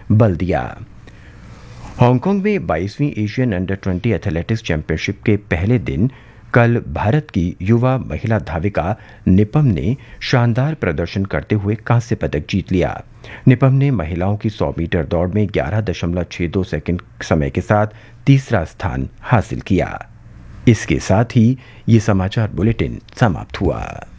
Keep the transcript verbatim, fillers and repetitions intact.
बल दिया। हांगकांग में बाईसवीं Asian under twenty athletics championship के पहले दिन कल भारत की युवा महिला धाविका निपम ने शानदार प्रदर्शन करते हुए कांस्य पदक जीत लिया। निपम ने महिलाओं की सौ मीटर दौड़ में ग्यारह दशमलव छह दो सेकंड समय के साथ तीसरा स्थान हासिल किया। इसके साथ ही ये समाचार बुलेटिन समाप्त हुआ।